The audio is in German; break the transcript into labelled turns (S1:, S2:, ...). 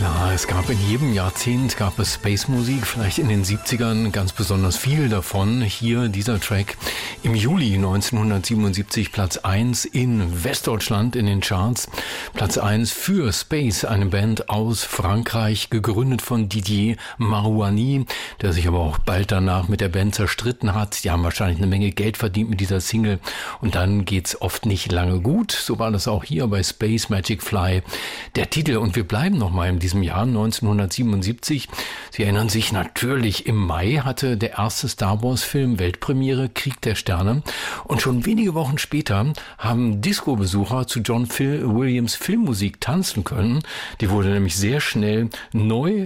S1: Klar, es gab in jedem Jahrzehnt Space-Musik, vielleicht in den 70ern ganz besonders viel davon. Hier dieser Track im Juli 1977 Platz 1 in Westdeutschland in den Charts. Platz 1 für Space, eine Band aus Frankreich, gegründet von Didier Marouani, der sich aber auch bald danach mit der Band zerstritten hat. Die haben wahrscheinlich eine Menge Geld verdient mit dieser Single und dann geht's oft nicht lange gut. So war das auch hier bei Space Magic Fly der Titel. Und wir bleiben nochmal in diesem Jahr 1977. Sie erinnern sich natürlich, im Mai hatte der erste Star Wars Film Weltpremiere, Krieg der Sterne. Und schon wenige Wochen später haben Disco-Besucher zu John Williams Filmmusik tanzen können. Die wurde nämlich sehr schnell neu